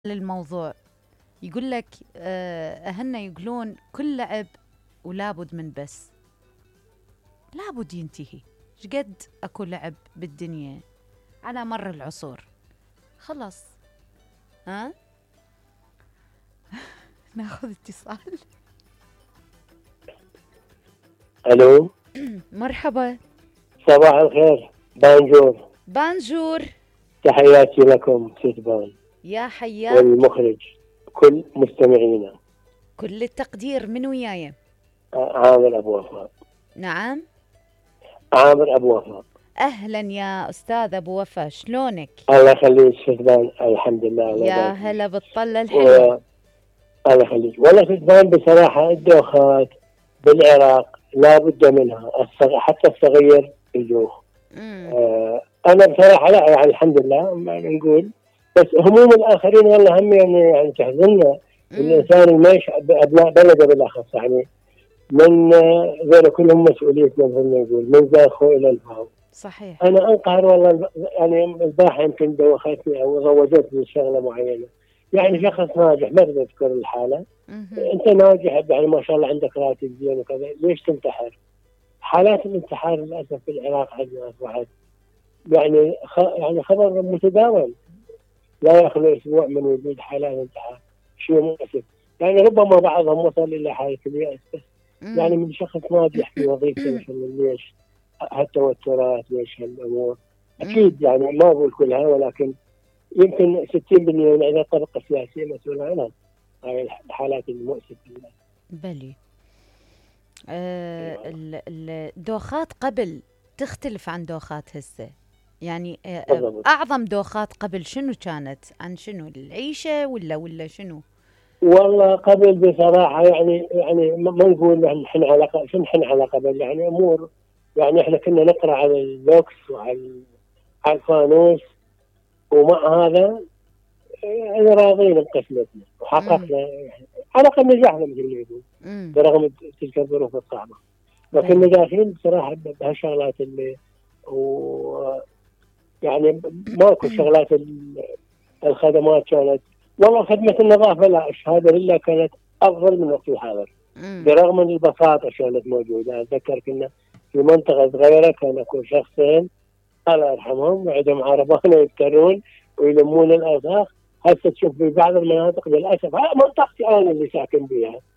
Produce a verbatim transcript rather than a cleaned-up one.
للموضوع يقول لك آه، أهلنا يقولون كل لعب ولابد من بس لابد ينتهي. شقد أكو لعب بالدنيا على مر العصور، خلاص. ها ناخذ اتصال. الو، مرحبا. صباح الخير بانجور. بانجور. تحياتي لكم ستبان يا حياك. والمخرج كل مستمعينا. كل التقدير من وياي. عامر ابو وفاء. نعم. عامر ابو وفاء. أهلا يا أستاذ أبو وفا، شلونك؟ الله يخليك ستبان، الحمد لله. الله يا يبارك هلا فيك. بالطلة و... الحلوة. الله يخليك. والله ستبان بصراحة الدوخات بالعراق لا بد منها، الصغ... حتى الصغير يدوخ. آه انا بصراحة لا، يعني الحمد لله ما نقول، بس هموم الاخرين والله هم يعني, يعني تحزننا. الانسان ما يش... ابناء بلده بالاخص، يعني من غير كلهم مسؤوليتنا مثل ما يقول، من زاخو الى الفاو. صحيح. انا انقهر والله، يعني البارحه يمكن دوختني او روجتني شغله معينه. يعني شخص ناجح، ما بدي اذكر الحاله. مهم. انت ناجح يعني ما شاء الله، عندك راتب زين وكذا، ليش تنتحر؟ حالات الانتحار للاسف في العراق عندنا اصبحت يعني خ... يعني خبر متداول، لا يخلو اسبوع من وجود حالات انتحار. شيء مؤسف. يعني ربما بعضهم وصل الى حاله اليأس، بس يعني من شخص ناجح في وظيفته مثلا، ليش هالتوترات، ليش هالامور؟ اكيد يعني ما اقول كلها، ولكن يمكن ستين بالمئة من الطبقه السياسيه مسؤوله عنها، هاي الحالات المؤسفه. بلي. آه ال- ال- الدوخات قبل تختلف عن دوخات هسه. يعني آه آه، بالضبط. أعظم دوخات قبل شنو كانت؟ عن شنو؟ العيشة ولا ولا شنو؟ والله قبل بصراحه يعني يعني ما ما نقول نحن على ق- شو نحن على قبل، يعني امور، يعني احنا كنا نقرا على اللوكس وعلى على الفانوس، ومع هذا يعني راضين بقسمتنا امم وحققنا، يعني على الاقل نجحنا مثل ما يقول، امم برغم تلك الظروف الصعبه. بلي. لكن داخلين بصراحه بهالشغلات اللي، ويعني ماكو شغلات ال- الخدمات كانت، والله خدمه النظافه لا الشهاده لله كانت افضل من وقت الحاضر، امم برغم من البساطه كانت موجوده. اتذكر كنا في منطقه صغيره، كان اكو شخصين الله يرحمهم عندهم عربانه يبترون ويلمون الاوساخ. هسه تشوف في بعض المناطق للاسف، ها منطقتي انا اللي ساكن بها،